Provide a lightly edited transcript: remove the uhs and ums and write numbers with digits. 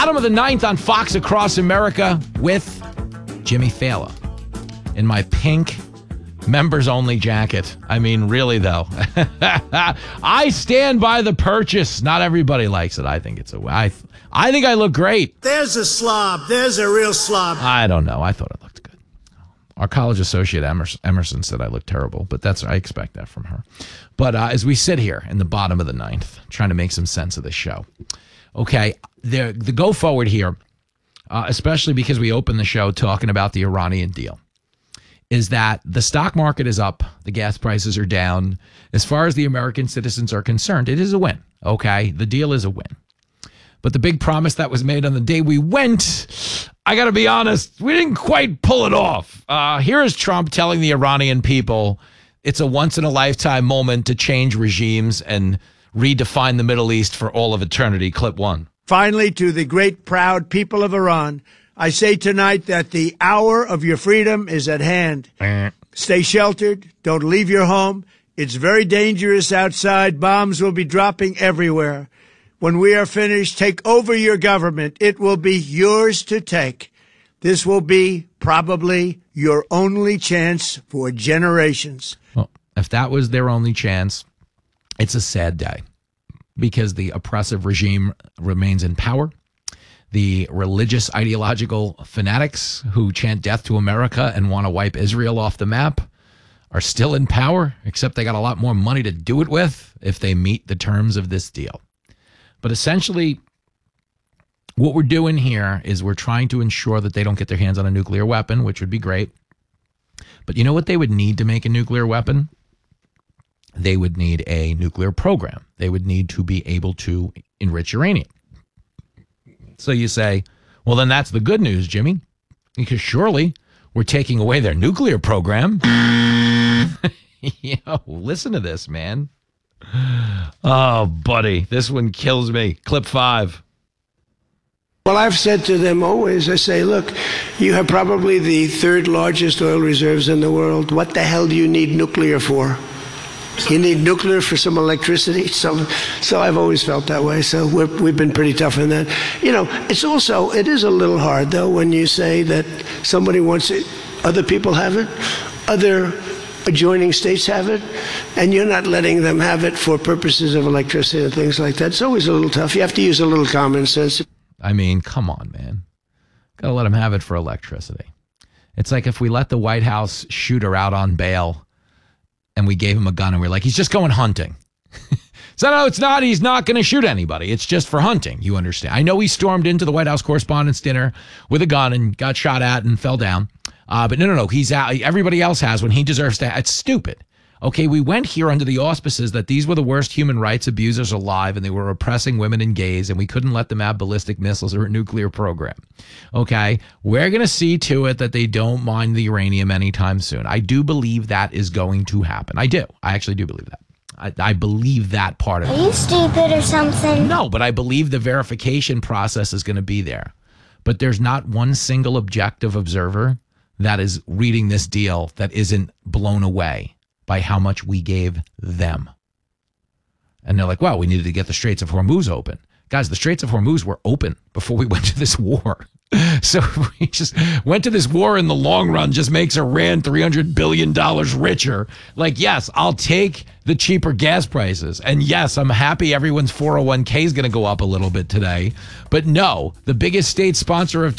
Bottom of the ninth on Fox Across America with Jimmy Fallon in my pink members-only jacket. I mean, really, though. I stand by the purchase. Not everybody likes it. I think it's I think I look great. There's a slob. There's a real slob. I don't know. I thought it looked good. Our college associate, Emerson, said I looked terrible, but I expect that from her. But as we sit here in the bottom of the ninth, trying to make some sense of this show, okay, the go forward here, especially because we opened the show talking about the Iranian deal, is that the stock market is up, the gas prices are down. As far as the American citizens are concerned, it is a win, okay? The deal is a win. But the big promise that was made on the day we went, I got to be honest, we didn't quite pull it off. Here is Trump telling the Iranian people it's a once-in-a-lifetime moment to change regimes and redefine the Middle East for all of eternity. Clip one. Finally, to the great, proud people of Iran, I say tonight that the hour of your freedom is at hand. Stay sheltered. Don't leave your home. It's very dangerous outside. Bombs will be dropping everywhere. When we are finished, take over your government. It will be yours to take. This will be probably your only chance for generations. Well, if that was their only chance, it's a sad day because the oppressive regime remains in power. The religious ideological fanatics who chant death to America and want to wipe Israel off the map are still in power, except they got a lot more money to do it with if they meet the terms of this deal. But essentially, what we're doing here is we're trying to ensure that they don't get their hands on a nuclear weapon, which would be great. But you know what they would need to make a nuclear weapon? They would need a nuclear program. They would need to be able to enrich uranium. So you say, well, then that's the good news, Jimmy, because surely we're taking away their nuclear program. Listen to this, man. Oh, buddy, this one kills me. Clip 5. Well, I've said to them always, I say, look, you have probably the third largest oil reserves in the world. What the hell do you need nuclear for? You need nuclear for some electricity. So I've always felt that way. So we've been pretty tough in that. It is a little hard, though, when you say that somebody wants it, other people have it, other adjoining states have it, and you're not letting them have it for purposes of electricity and things like that. It's always a little tough. You have to use a little common sense. I mean, come on, man. Got to let them have it for electricity. It's like if we let the White House shooter out on bail and we gave him a gun and we're like, he's just going hunting. So no, it's not. He's not going to shoot anybody. It's just for hunting. You understand? I know he stormed into the White House Correspondents' Dinner with a gun and got shot at and fell down. But no. He's out. Everybody else has when he deserves to. It's stupid. Okay, we went here under the auspices that these were the worst human rights abusers alive and they were oppressing women and gays and we couldn't let them have ballistic missiles or a nuclear program. Okay, we're going to see to it that they don't mine the uranium anytime soon. I do believe that is going to happen. I do. I actually do believe that. I believe that part of it. Are you stupid or something? No, but I believe the verification process is going to be there. But there's not one single objective observer that is reading this deal that isn't blown away by how much we gave them. And they're like, wow, we needed to get the Straits of Hormuz open. Guys, the Straits of Hormuz were open before we went to this war. So we just went to this war in the long run, just makes Iran $300 billion richer. Like, yes, I'll take the cheaper gas prices. And yes, I'm happy everyone's 401k is going to go up a little bit today. But no, the biggest state sponsor of